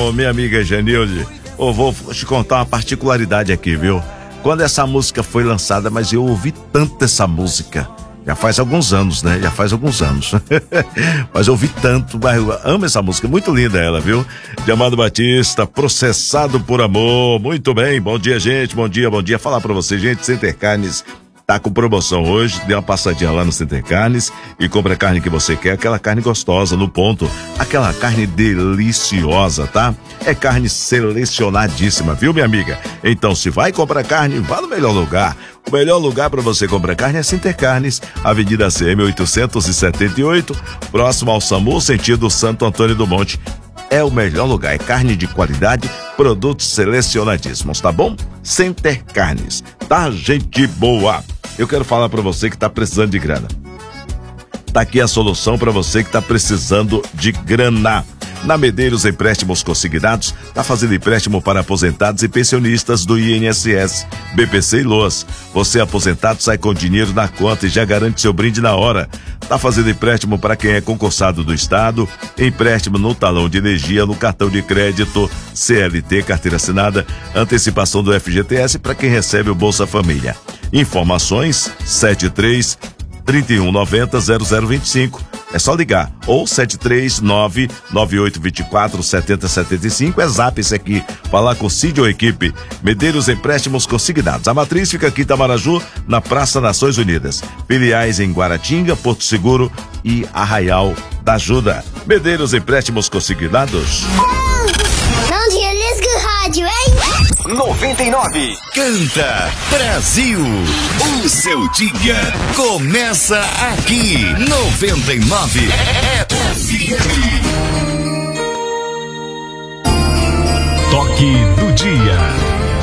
Ô, minha amiga Genilde, vou te contar uma particularidade aqui, viu? Quando essa música foi lançada, mas eu ouvi tanto essa música. Já faz alguns anos, né? Mas eu ouvi tanto, mas eu amo essa música, muito linda ela, viu? De Amado Batista, Processado por Amor. Muito bem, bom dia, gente, bom dia. Falar pra você, gente, Center Carnes tá com promoção hoje, dê uma passadinha lá no Center Carnes e compra a carne que você quer, aquela carne gostosa, no ponto, aquela carne deliciosa, tá? É carne selecionadíssima, viu, minha amiga? Então, se vai comprar carne, vá no melhor lugar. O melhor lugar para você comprar carne é Center Carnes, Avenida CM 878, próximo ao SAMU, sentido Santo Antônio do Monte. É o melhor lugar, é carne de qualidade, produtos selecionadíssimos, tá bom? Center Carnes, tá, gente boa? Eu quero falar para você que tá precisando de grana. Tá aqui a solução para você que tá precisando de grana. Na Medeiros Empréstimos Consignados, tá fazendo empréstimo para aposentados e pensionistas do INSS, BPC e LOAS. Você aposentado sai com dinheiro na conta e já garante seu brinde na hora. Tá fazendo empréstimo para quem é concursado do Estado, empréstimo no talão de energia, no cartão de crédito, CLT, carteira assinada, antecipação do FGTS para quem recebe o Bolsa Família. Informações 73 3190 0025. É só ligar, ou 739-9824-7075, é zap esse aqui, falar com o Cid ou equipe. Medeiros Empréstimos Consignados. A matriz fica aqui em Itamaraju, na Praça Nações Unidas. Filiais em Guaratinga, Porto Seguro e Arraial da Ajuda. Medeiros Empréstimos Consignados. Não desliga o rádio, hein? 99. Canta Brasil. O seu dia começa aqui. 99 FM. Toque do dia.